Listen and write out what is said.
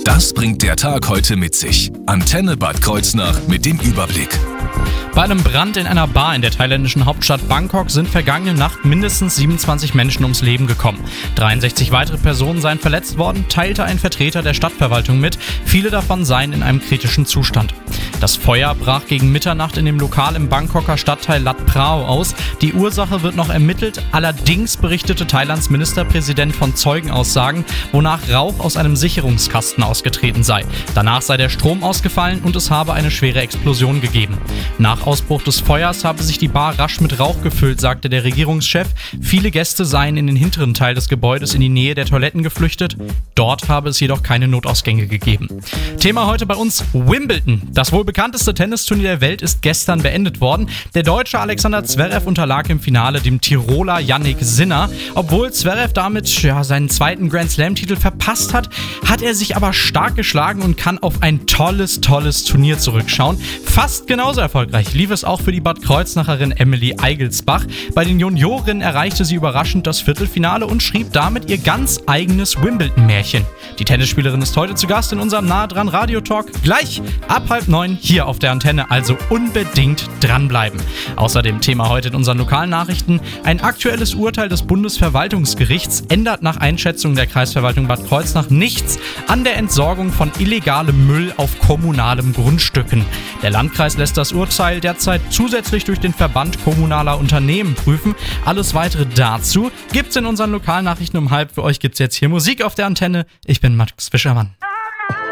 Das bringt der Tag heute mit sich. Antenne Bad Kreuznach mit dem Überblick. Bei einem Brand in einer Bar in der thailändischen Hauptstadt Bangkok sind vergangene Nacht mindestens 27 Menschen ums Leben gekommen. 63 weitere Personen seien verletzt worden, teilte ein Vertreter der Stadtverwaltung mit. Viele davon seien in einem kritischen Zustand. Das Feuer brach gegen Mitternacht in dem Lokal im Bangkoker Stadtteil Lat Phrao aus. Die Ursache wird noch ermittelt. Allerdings berichtete Thailands Ministerpräsident von Zeugenaussagen, wonach Rauch aus einem Sicherungskasten ausgetreten sei. Danach sei der Strom ausgefallen und es habe eine schwere Explosion gegeben. Nach Ausbruch des Feuers habe sich die Bar rasch mit Rauch gefüllt, sagte der Regierungschef. Viele Gäste seien in den hinteren Teil des Gebäudes in die Nähe der Toiletten geflüchtet. Dort habe es jedoch keine Notausgänge gegeben. Thema heute bei uns: Wimbledon. Das wohl bekannteste Tennisturnier der Welt ist gestern beendet worden. Der Deutsche Alexander Zverev unterlag im Finale dem Tiroler Jannik Sinner. Obwohl Zverev damit seinen zweiten Grand-Slam-Titel verpasst hat, hat er sich aber stark geschlagen und kann auf ein tolles Turnier zurückschauen. Fast genauso erfolgreich lief es auch für die Bad Kreuznacherin Emily Eigelsbach. Bei den Juniorinnen erreichte sie überraschend das Viertelfinale und schrieb damit ihr ganz eigenes Wimbledon-Märchen. Die Tennisspielerin ist heute zu Gast in unserem Nah dran Radio-Talk. Gleich ab 8:30 hier auf der Antenne, also unbedingt dranbleiben. Außerdem Thema heute in unseren lokalen Nachrichten: Ein aktuelles Urteil des Bundesverwaltungsgerichts ändert nach Einschätzung der Kreisverwaltung Bad Kreuznach nichts an der Entsorgung von illegalem Müll auf kommunalen Grundstücken. Der Landkreis lässt das Urteil derzeit zusätzlich durch den Verband kommunaler Unternehmen prüfen. Alles weitere dazu gibt's in unseren Lokalnachrichten um 12:30. Für euch gibt's jetzt hier Musik auf der Antenne. Ich bin Max Fischermann.